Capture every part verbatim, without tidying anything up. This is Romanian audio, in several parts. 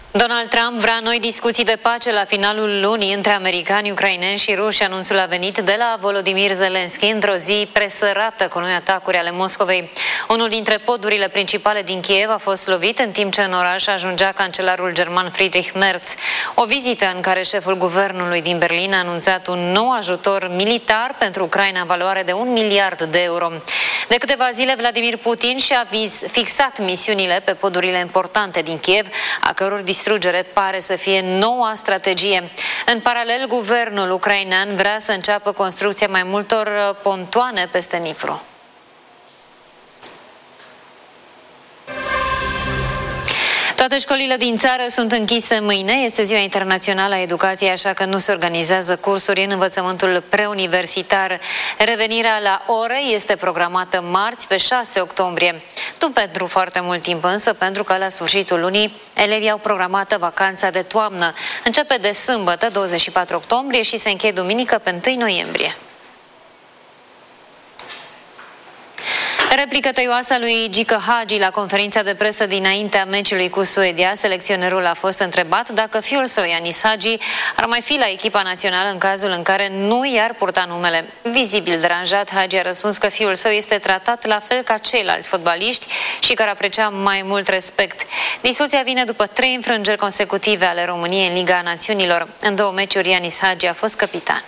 Donald Trump vrea noi discuții de pace la finalul lunii între americani, ucraineni și ruși. Anunțul a venit de la Volodymyr Zelensky într-o zi presărată cu noi atacuri ale Moscovei. Unul dintre podurile principale din Kiev a fost lovit în timp ce în oraș ajungea cancelarul german Friedrich Merz. O vizită în care șeful guvernului din Berlin a anunțat un nou ajutor militar pentru Ucraina în valoare de un miliard de euro. De câteva zile, Vladimir Putin și-a fixat misiunile pe podurile importante din Kiev, a căror distrugere pare să fie noua strategie. În paralel, guvernul ucrainean vrea să înceapă construcția mai multor pontoane peste Dnipru. Toate școlile din țară sunt închise mâine. Este Ziua Internațională a Educației, așa că nu se organizează cursuri în învățământul preuniversitar. Revenirea la ore este programată marți, pe șase octombrie. Nu pentru foarte mult timp însă, pentru că la sfârșitul lunii elevii au programată vacanța de toamnă. Începe de sâmbătă, douăzeci și patru octombrie, și se încheie duminică, pe întâi noiembrie. Replică tăioasă lui Gică Hagi la conferința de presă dinaintea meciului cu Suedia. Selecționerul a fost întrebat dacă fiul său, Ianis Hagi, ar mai fi la echipa națională în cazul în care nu i-ar purta numele. Vizibil deranjat, Hagi a răspuns că fiul său este tratat la fel ca ceilalți fotbaliști și că ar aprecia mai mult respect. Discuția vine după trei înfrângeri consecutive ale României în Liga Națiunilor. În două meciuri, Ianis Hagi a fost capitan.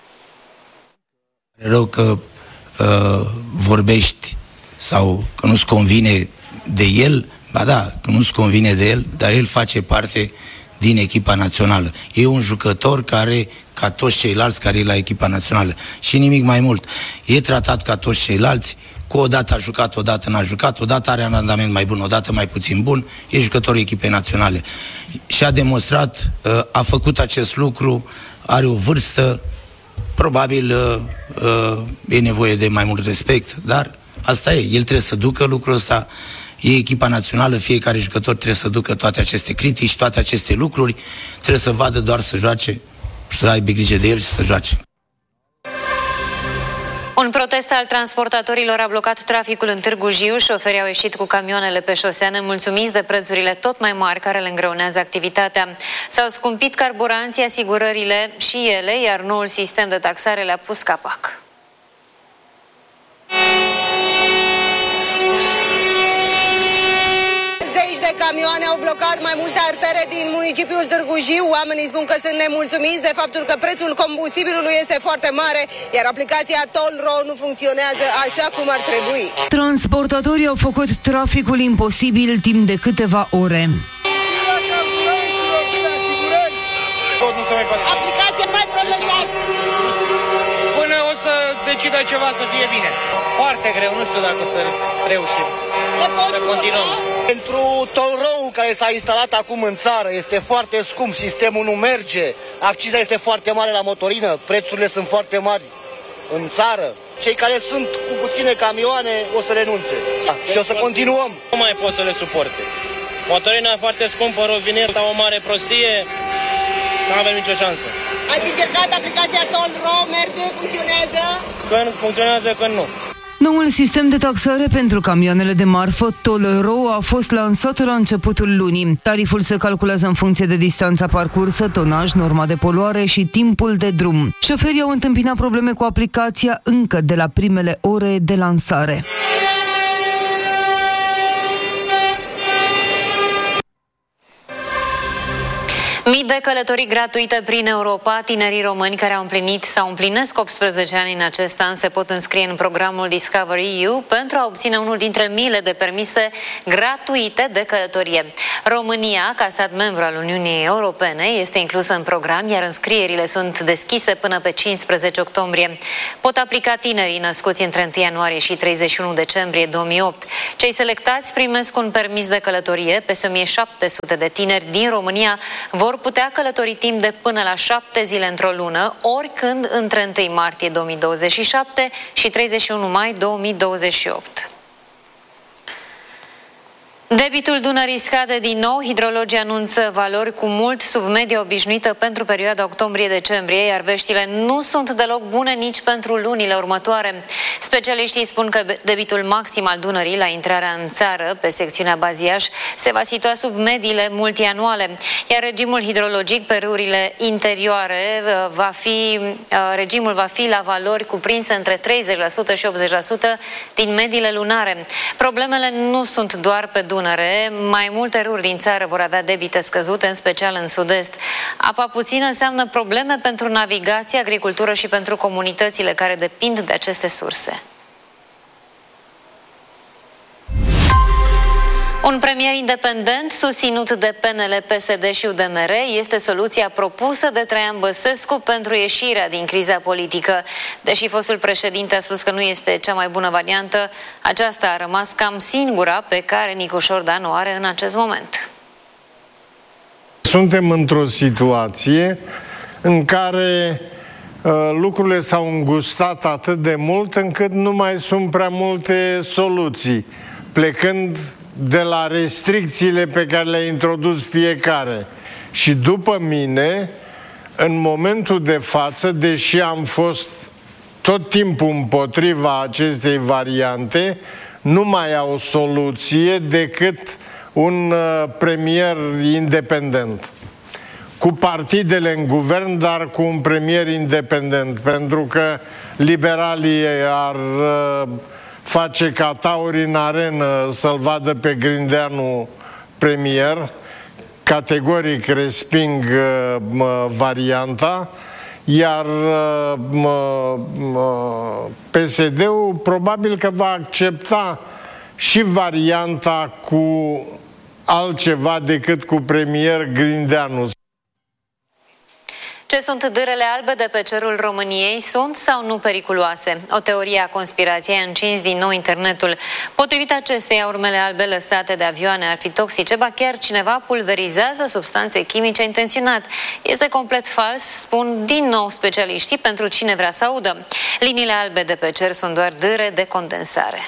Rău că uh, vorbești sau că nu-ți convine de el, ba da, că nu-ți convine de el, dar el face parte din echipa națională. E un jucător care, ca toți ceilalți care e la echipa națională, și nimic mai mult. E tratat ca toți ceilalți, cu o dată a jucat, o dată n-a jucat, o dată are un randament mai bun, o dată mai puțin bun, e jucătorul echipei naționale. Și a demonstrat, a făcut acest lucru, are o vârstă, probabil e nevoie de mai mult respect, dar asta e, el trebuie să ducă lucrul ăsta, e echipa națională, fiecare jucător trebuie să ducă toate aceste critici, toate aceste lucruri, trebuie să vadă doar să joace, să aibă grijă de el și să joace. Un protest al transportatorilor a blocat traficul în Târgu Jiu. Șoferii au ieșit cu camioanele pe șosea, nemulțumiți de prețurile tot mai mari care le îngreunează activitatea. S-au scumpit carburanții, asigurările și ele, iar noul sistem de taxare le-a pus capac. Camioane au blocat mai multe artere din municipiul Târgu Jiu. Oamenii spun că sunt nemulțumiți de faptul că prețul combustibilului este foarte mare, iar aplicația Tollro nu funcționează așa cum ar trebui. Transportatorii au făcut traficul imposibil timp de câteva ore. Aplicația mai protejează. Până o să decidă ceva să fie bine. Foarte greu, nu știu dacă o să reușim. Să continuăm. Pentru Tollro-ul care s-a instalat acum în țară este foarte scump, sistemul nu merge, acciza este foarte mare la motorină, prețurile sunt foarte mari în țară. Cei care sunt cu puține camioane o să renunțe și o să continuăm. Nu mai pot să le suporte. Motorina foarte scumpă, rovineta o mare prostie, nu avem nicio șansă. Ați încercat aplicația Tollro, merge, funcționează? Când funcționează, când nu. Noul sistem de taxare pentru camioanele de marfă, Tollro, a fost lansat la începutul lunii. Tariful se calculează în funcție de distanța parcursă, tonaj, norma de poluare și timpul de drum. Șoferii au întâmpinat probleme cu aplicația încă de la primele ore de lansare. Mii de călătorii gratuite prin Europa. Tinerii români care au împlinit sau împlinesc optsprezece ani în acest an se pot înscrie în programul Discovery E U pentru a obține unul dintre miile de permise gratuite de călătorie. România, ca stat membru al Uniunii Europene, este inclusă în program, iar înscrierile sunt deschise până pe cincisprezece octombrie. Pot aplica tinerii născuți între întâi ianuarie și treizeci și unu decembrie două mii opt. Cei selectați primesc un permis de călătorie. Peste o mie șapte sute de tineri din România vor putea călători timp de până la șapte zile într-o lună, oricând între întâi martie două mii douăzeci și șapte și treizeci și unu mai două mii douăzeci și opt. Debitul Dunării scade din nou, hidrologii anunță valori cu mult sub media obișnuită pentru perioada octombrie-decembrie, iar veștile nu sunt deloc bune nici pentru lunile următoare. Specialiștii spun că debitul maxim al Dunării la intrarea în țară, pe secțiunea Baziaș, se va situa sub mediile multianuale, iar regimul hidrologic pe râurile interioare va fi, regimul va fi la valori cuprinse între treizeci la sută și optzeci la sută din mediile lunare. Problemele nu sunt doar pe Dunăre, mai multe râuri din țară vor avea debite scăzute, în special în sud-est. Apa puțină înseamnă probleme pentru navigație, agricultură și pentru comunitățile care depind de aceste surse. Un premier independent susținut de P N L, P S D și U D M R este soluția propusă de Traian Băsescu pentru ieșirea din criza politică. Deși fostul președinte a spus că nu este cea mai bună variantă, aceasta a rămas cam singura pe care Nicu Șordan o are în acest moment. Suntem într-o situație în care uh, lucrurile s-au îngustat atât de mult încât nu mai sunt prea multe soluții, plecând de la restricțiile pe care le-a introdus fiecare. Și după mine, în momentul de față, deși am fost tot timpul împotriva acestei variante, nu mai au soluție decât un uh, premier independent. Cu partidele în guvern, dar cu un premier independent, pentru că liberalii ar uh, face ca tauri în arenă să-l vadă pe Grindeanu premier, categoric resping uh, varianta, iar uh, uh, P S D-ul probabil că va accepta și varianta cu altceva decât cu premier Grindeanu. Ce sunt dârele albe de pe cerul României? Sunt sau nu periculoase? O teorie a conspirației a încins din nou internetul. Potrivit acesteia, urmele albe lăsate de avioane ar fi toxice, ba chiar cineva pulverizează substanțe chimice intenționat. Este complet fals, spun din nou specialiștii, pentru cine vrea să audă. Liniile albe de pe cer sunt doar dâre de condensare.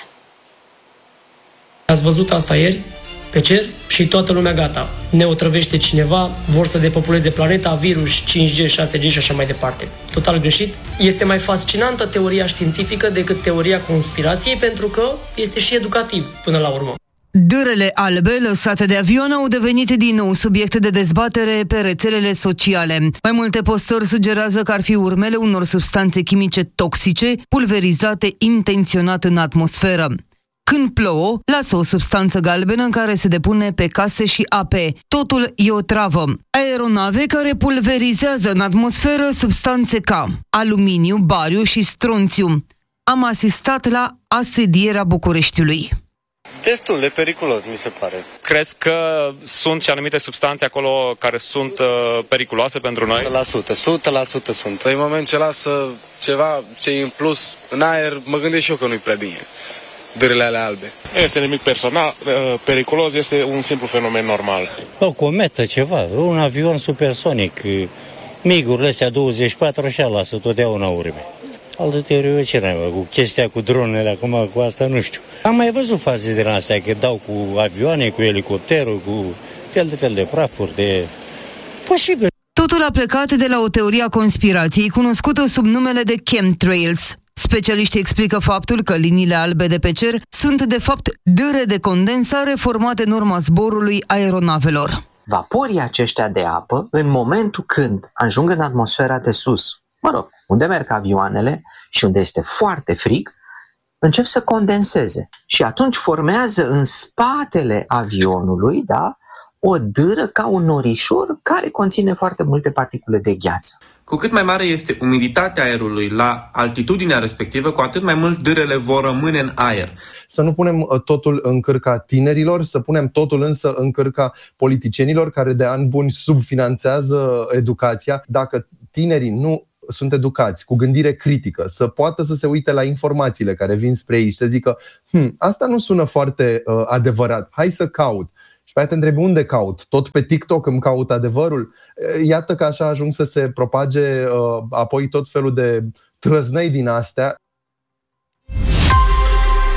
Ați văzut asta ieri? Pe cer și toată lumea gata. Ne otrăvește cineva, vor să depopuleze planeta, virus, cinci G, șase G și așa mai departe. Total greșit. Este mai fascinantă teoria științifică decât teoria conspirației, pentru că este și educativ până la urmă. Dârele albe lăsate de avion au devenit din nou subiect de dezbatere pe rețelele sociale. Mai multe postări sugerează că ar fi urmele unor substanțe chimice toxice pulverizate intenționat în atmosferă. Când plouă, lasă o substanță galbenă în care se depune pe case și ape. Totul e o travă. Aeronave care pulverizează în atmosferă substanțe ca aluminiu, bariu și stronțiu. Am asistat la asedierea Bucureștiului. Destul de periculos, mi se pare. Crezi că sunt și anumite substanțe acolo care sunt uh, periculoase pentru noi? o sută la sută, o sută la sută sunt. În moment ce lasă ceva ce e în plus în aer, mă gândesc și eu că nu-i prea bine. Dârele alea albe. Este nimic personal, periculos, este un simplu fenomen normal. O cometă, ceva, un avion supersonic, migurile astea douăzeci și patru, așa lasă totdeauna urme. Altă teorie, ce n-ai, cu chestia cu dronele, acum cu asta, nu știu. Am mai văzut faze din astea, că dau cu avioane, cu elicopterul, cu fel de fel de prafuri, de... Posibil. Totul a plecat de la o teorie a conspirației cunoscută sub numele de chemtrails. Specialiștii explică faptul că liniile albe de pe cer sunt de fapt dâre de condensare formate în urma zborului aeronavelor. Vaporii aceștia de apă, în momentul când ajung în atmosfera de sus, mă rog, unde merg avioanele și unde este foarte frig, încep să condenseze. Și atunci formează în spatele avionului, da, o dâră ca un norișor care conține foarte multe particule de gheață. Cu cât mai mare este umiditatea aerului la altitudinea respectivă, cu atât mai mult dârele vor rămâne în aer. Să nu punem totul în cârca tinerilor, să punem totul însă în cârca politicienilor care de ani buni subfinanțează educația. Dacă tinerii nu sunt educați, cu gândire critică, să poată să se uite la informațiile care vin spre ei și să zică hm, asta nu sună foarte uh, adevărat, hai să caut. Și pe aia te întrebi unde caut? Tot pe TikTok îmi caut adevărul? Iată că așa ajung să se propage uh, apoi tot felul de trăznăi din astea.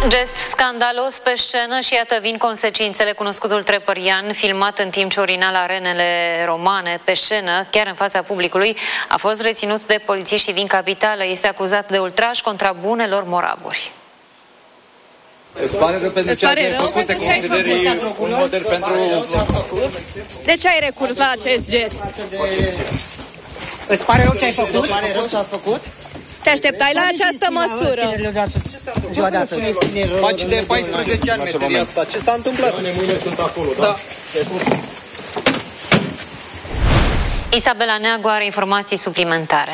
Gest scandalos pe scenă și iată vin consecințele. Cunoscutul trepărian, filmat în timp ce urina la arenele romane pe scenă, chiar în fața publicului, a fost reținut de polițiștii din capitală. Este acuzat de ultraj contra bunelor moravuri. Îți pare rău pentru ce ai făcut? Te consideri un model pentru... De ce ai recurs la acest gest? Îți pare rău ce ai făcut? Îți pare rău ce ai făcut? Te așteptai la această măsură? Faci de paisprezece ani meseria asta. Ce s-a întâmplat? Mâine sunt acolo, da? Isabela Neagu are informații suplimentare.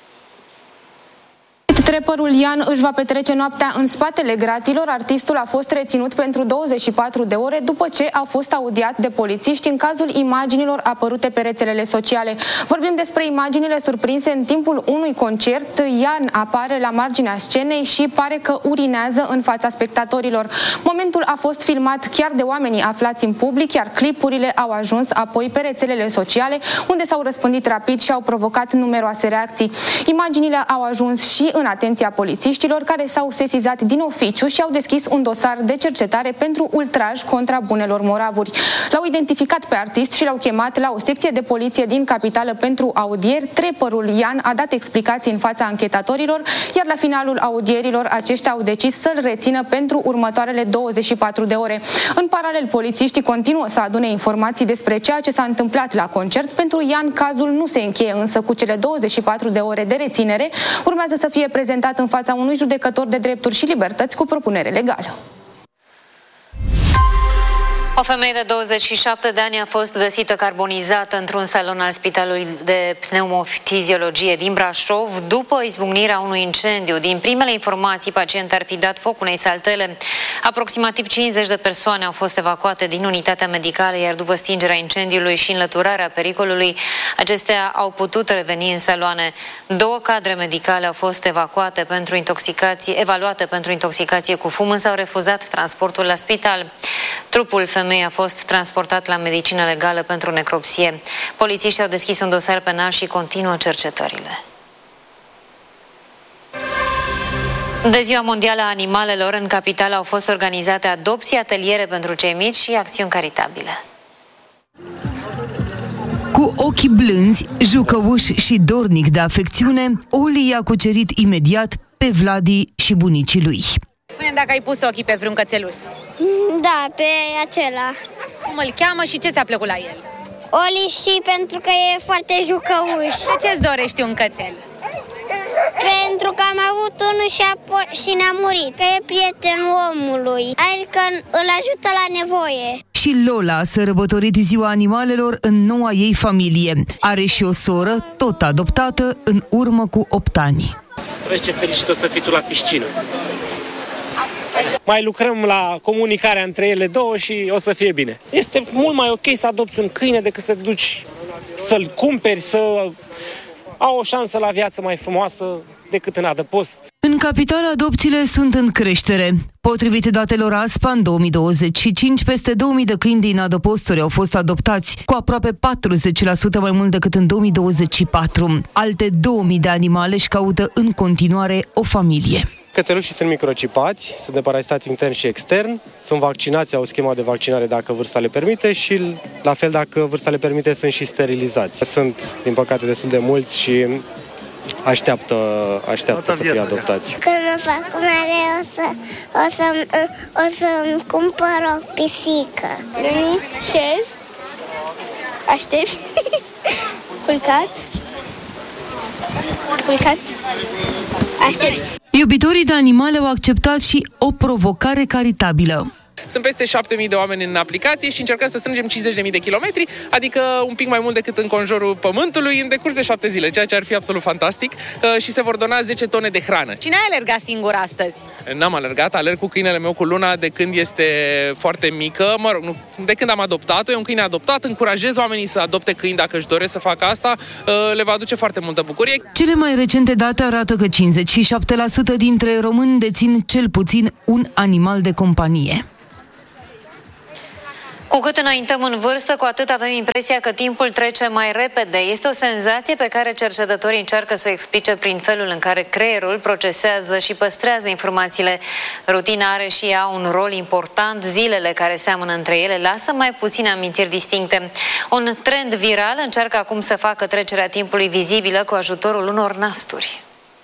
Trepărul Ian își va petrece noaptea în spatele gratilor. Artistul a fost reținut pentru douăzeci și patru de ore după ce a fost audiat de polițiști în cazul imaginilor apărute pe rețelele sociale. Vorbim despre imaginile surprinse în timpul unui concert. Ian apare la marginea scenei și pare că urinează în fața spectatorilor. Momentul a fost filmat chiar de oamenii aflați în public, iar clipurile au ajuns apoi pe rețelele sociale, unde s-au răspândit rapid și au provocat numeroase reacții. Imaginile au ajuns și în atenția polițiștilor, care s-au sesizat din oficiu și au deschis un dosar de cercetare pentru ultraj contra bunelor moravuri. L-au identificat pe artist și l-au chemat la o secție de poliție din capitală pentru audieri. Trepărul Ian a dat explicații în fața anchetatorilor, iar la finalul audierilor aceștia au decis să-l rețină pentru următoarele douăzeci și patru de ore. În paralel, polițiștii continuă să adune informații despre ceea ce s-a întâmplat la concert. Pentru Ian, cazul nu se încheie însă cu cele douăzeci și patru de ore de reținere. Urmează să fie prezentat în fața unui judecător de drepturi și libertăți cu propunere legală. O femeie de douăzeci și șapte de ani a fost găsită carbonizată într-un salon al Spitalului de Pneumofiziologie din Brașov după izbucnirea unui incendiu. Din primele informații, pacientul ar fi dat foc unei saltele. Aproximativ cincizeci de persoane au fost evacuate din unitatea medicală, iar după stingerea incendiului și înlăturarea pericolului, acestea au putut reveni în saloane. Două cadre medicale au fost evacuate pentru intoxicație, evaluate pentru intoxicație cu fum, însă au refuzat transportul la spital. Trupul femeii a fost transportat la medicină legală pentru necropsie. Polițiștii au deschis un dosar penal și continuă cercetările. De Ziua Mondială a Animalelor, în capitală au fost organizate adopții, ateliere pentru cei mici și acțiuni caritabile. Cu ochii blânzi, jucăuși și dornic de afecțiune, Oli i-a cucerit imediat pe Vladi și bunicii lui. Spune-mi dacă ai pus ochii pe vreun cățeluș. Da, pe acela. Cum îl cheamă și ce ți-a plăcut la el? Oli, și pentru că e foarte jucăuș. De ce-ți dorești un cățel? Pentru că am avut unul și, și ne-a murit. Că e prietenul omului, adică îl ajută la nevoie. Și Lola a sărbătorit Ziua Animalelor în noua ei familie. Are și o soră, tot adoptată, în urmă cu opt ani. Vezi ce fericit o să fii tu la piscină. Mai lucrăm la comunicarea între ele două și o să fie bine. Este mult mai ok să adopți un câine decât să duci să-l cumperi, să au o șansă la viață mai frumoasă decât în adăpost. În capitală, adopțiile sunt în creștere. Potrivit datelor A S P A, în două mii douăzeci și cinci, peste două mii de câini din adăposturi au fost adoptați, cu aproape patruzeci la sută mai mult decât în două mii douăzeci și patru. Alte două mii de animale își caută în continuare o familie. Cățelușii sunt microcipați, sunt deparasitați intern și extern, sunt vaccinați, au schema de vaccinare dacă vârsta le permite și, la fel, dacă vârsta le permite, sunt și sterilizați. Sunt, din păcate, destul de mulți și așteaptă, așteaptă să fie adoptați. Când mă fac mare, o, să, o, să, o să-mi cumpăr o pisică. Șez, aștept, culcat, culcat, aștept. Iubitorii de animale au acceptat și o provocare caritabilă. Sunt peste șapte mii de oameni în aplicație și încercăm să strângem cincizeci de mii de kilometri, adică un pic mai mult decât în conjurul Pământului, în decurs de șapte zile, ceea ce ar fi absolut fantastic, și se vor dona zece tone de hrană. Cine a alergat singur astăzi? N-am alergat, alerg cu câinele meu, cu Luna, de când este foarte mică, mă rog, nu, de când am adoptat-o, e un câine adoptat, încurajez oamenii să adopte câini dacă își doresc să facă asta, le va aduce foarte multă bucurie. Cele mai recente date arată că cincizeci și șapte la sută dintre români dețin cel puțin un animal de companie. Cu cât înaintăm în vârstă, cu atât avem impresia că timpul trece mai repede. Este o senzație pe care cercetătorii încearcă să o explice prin felul în care creierul procesează și păstrează informațiile. Rutina are și ea un rol important. Zilele care seamănă între ele lasă mai puține amintiri distincte. Un trend viral încearcă acum să facă trecerea timpului vizibilă cu ajutorul unor nasturi.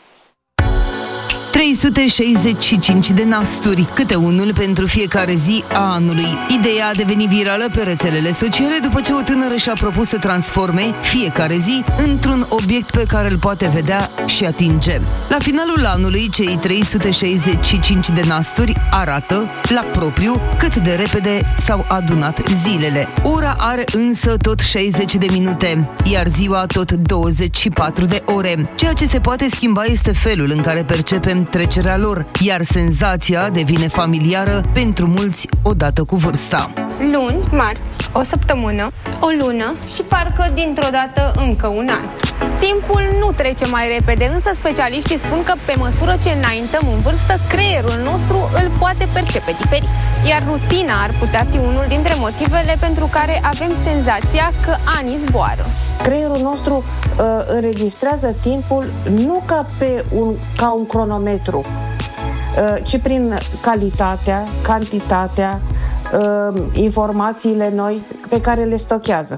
trei sute șaizeci și cinci de nasturi, câte unul pentru fiecare zi a anului. Ideea a devenit virală pe rețelele sociale după ce o tânără și-a propus să transforme fiecare zi într-un obiect pe care îl poate vedea și atinge. La finalul anului, cei trei sute șaizeci și cinci de nasturi arată, la propriu, cât de repede s-au adunat zilele. Ora are însă tot șaizeci de minute, iar ziua tot douăzeci și patru de ore. Ceea ce se poate schimba este felul în care percepem trecerea lor, iar senzația devine familiară pentru mulți odată cu vârsta. Luni, marți, o săptămână, o lună și parcă dintr-o dată încă un an. Timpul nu trece mai repede, însă specialiștii spun că pe măsură ce înaintăm în vârstă, creierul nostru îl poate percepe diferit. Iar rutina ar putea fi unul dintre motivele pentru care avem senzația că anii zboară. Creierul nostru uh, înregistrează timpul nu ca, pe un, ca un cronometru, uh, ci prin calitatea, cantitatea, uh, informațiile noi pe care le stochează.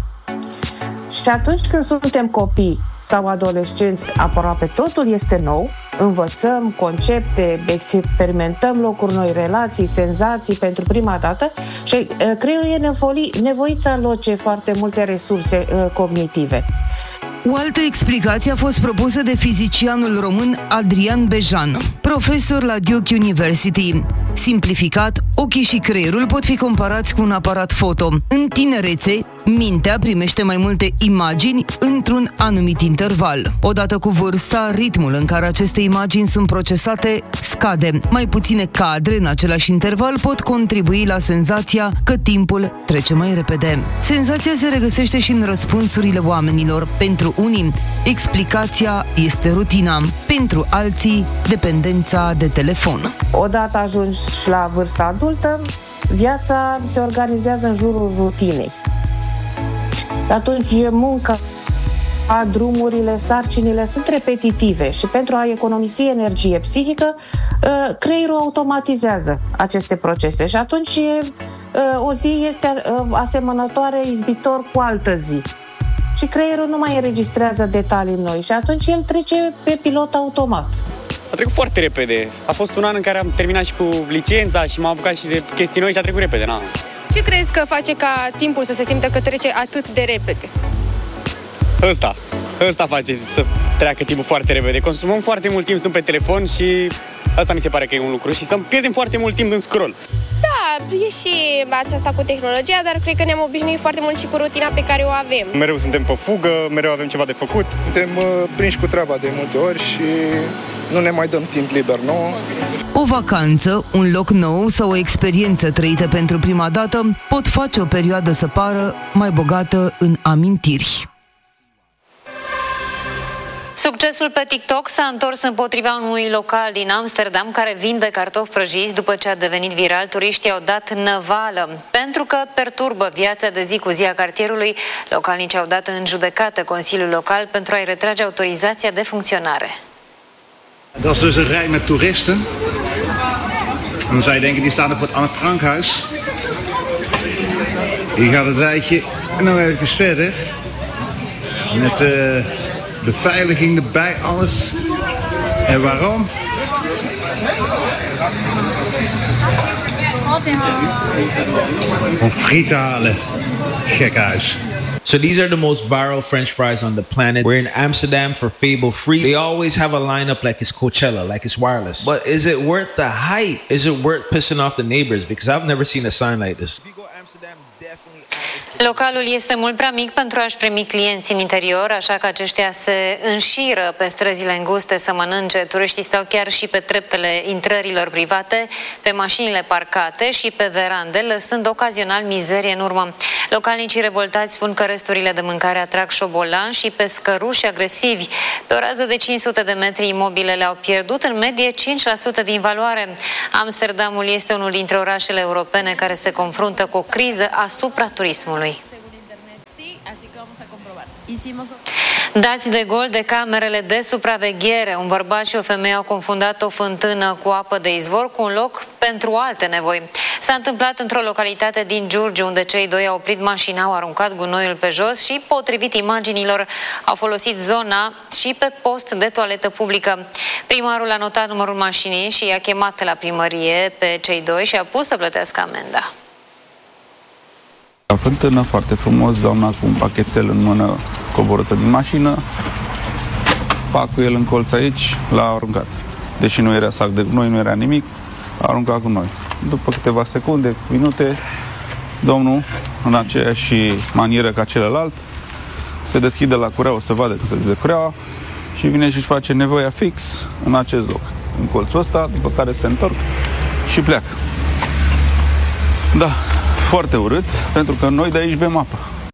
Și atunci când suntem copii sau adolescenți, aproape totul este nou, învățăm concepte, experimentăm locuri noi, relații, senzații pentru prima dată și creierul e nevoi, nevoit să aloce foarte multe resurse uh, cognitive. O altă explicație a fost propusă de fizicianul român Adrian Bejan, profesor la Duke University. Simplificat, ochii și creierul pot fi comparați cu un aparat foto. În tinerețe, mintea primește mai multe imagini într-un anumit interval. Odată cu vârsta, ritmul în care aceste imagini sunt procesate scade. Mai puține cadre în același interval pot contribui la senzația că timpul trece mai repede. Senzația se regăsește și în răspunsurile oamenilor. Pentru unii, explicația este rutina. Pentru alții, dependența de telefon. Odată ajungi la vârsta adultă, viața se organizează în jurul rutinei. Atunci munca, drumurile, sarcinile sunt repetitive și pentru a economisi energie psihică, creierul automatizează aceste procese și atunci o zi este asemănătoare izbitor cu altă zi. Și creierul nu mai înregistrează detalii noi și atunci el trece pe pilot automat. A trecut foarte repede. A fost un an în care am terminat și cu licența și m-am apucat și de chestii noi și a trecut repede. Na. Ce crezi că face ca timpul să se simtă că trece atât de repede? Ăsta. Ăsta face să treacă timpul foarte repede. Consumăm foarte mult timp, stăm pe telefon și asta mi se pare că e un lucru. Și stăm, pierdem foarte mult timp în scroll. Da, e și aceasta cu tehnologia, dar cred că ne-am obișnuit foarte mult și cu rutina pe care o avem. Mereu suntem pe fugă, mereu avem ceva de făcut. Suntem uh, prinși cu treaba de multe ori și nu ne mai dăm timp liber nouă. O vacanță, un loc nou sau o experiență trăită pentru prima dată pot face o perioadă să pară mai bogată în amintiri. Succesul pe TikTok s-a întors împotriva unui local din Amsterdam care vinde cartofi prăjiți. După ce a devenit viral, turiștii au dat năvală. Pentru că perturbă viața de zi cu zi a cartierului, localnicii au dat în judecată Consiliul Local pentru a-i retrage autorizația de funcționare. Dat is dus een rij met toeristen. En dan zou je denken, die staan er voor het Anne Frankhuis. Hier gaat het rijtje en dan even verder. Met de beveiliging erbij, alles. En waarom? Om friet te halen. Gekhuis. So these are the most viral French fries on the planet. We're in Amsterdam for Fable Free. They always have a lineup like it's Coachella, like it's wireless. But is it worth the hype? Is it worth pissing off the neighbors? Because I've never seen a sign like this. Localul este mult prea mic pentru a-și primi clienți în interior, așa că aceștia se înșiră pe străzile înguste să mănânce. Turiștii stau chiar și pe treptele intrărilor private, pe mașinile parcate și pe verande, lăsând ocazional mizerie în urmă. Localnicii revoltați spun că resturile de mâncare atrag șobolani și pescăruși agresivi. Pe o rază de cinci sute de metri, imobilele au pierdut în medie cinci la sută din valoare. Amsterdamul este unul dintre orașele europene care se confruntă cu o criză asupra turismului. Dați de gol de camerele de supraveghere. Un bărbat și o femeie au confundat o fântână cu apă de izvor cu un loc pentru alte nevoi. S-a întâmplat într-o localitate din Giurgiu, unde cei doi au oprit mașina, au aruncat gunoiul pe jos și, potrivit imaginilor, au folosit zona și pe post de toaletă publică. Primarul a notat numărul mașinii și i-a chemat la primărie pe cei doi și a pus să plătească amenda. La fântână, foarte frumos, doamna cu un pachetel în mână coborâtă din mașină, pacul el în colț aici, l-a aruncat. Deși nu era sac de gunoi, nu era nimic, a aruncat gunoi. După câteva secunde, minute, domnul, în aceeași manieră ca celălalt, se deschide la cureaua, să vadă că se deschide cureaua și vine și face nevoia fix în acest loc, în colțul ăsta, după care se întorc și pleacă. Da, foarte urât, pentru că noi de aici bem apă.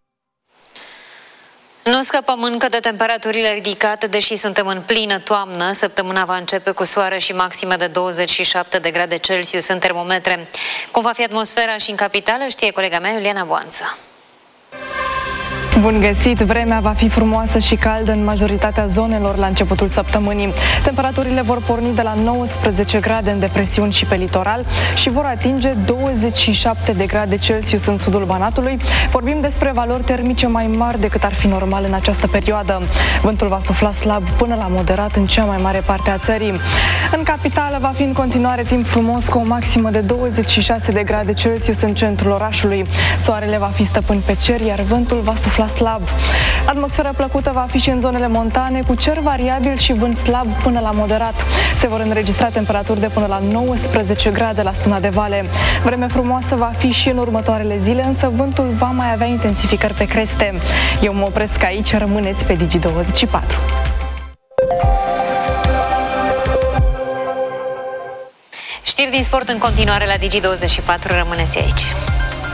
Nu scăpăm încă de temperaturile ridicate, deși suntem în plină toamnă. Săptămâna va începe cu soare și maxime de douăzeci și șapte de grade Celsius în termometre. Cum va fi atmosfera și în capitală, știe colega mea Iuliana Boanță. Bun găsit! Vremea va fi frumoasă și caldă în majoritatea zonelor la începutul săptămânii. Temperaturile vor porni de la nouăsprezece grade în depresiuni și pe litoral și vor atinge douăzeci și șapte de grade Celsius în sudul Banatului. Vorbim despre valori termice mai mari decât ar fi normal în această perioadă. Vântul va sufla slab până la moderat în cea mai mare parte a țării. În capitală va fi în continuare timp frumos cu o maximă de douăzeci și șase de grade Celsius în centrul orașului. Soarele va fi stăpân pe cer, iar vântul va sufla slab. Atmosfera plăcută va fi și în zonele montane, cu cer variabil și vânt slab până la moderat. Se vor înregistra temperaturi de până la nouăsprezece grade la Stâna de Vale. Vreme frumoasă va fi și în următoarele zile, însă vântul va mai avea intensificări pe creste. Eu mă opresc aici, rămâneți pe Digi douăzeci și patru. Știri din sport în continuare la Digi douăzeci și patru, rămâneți aici.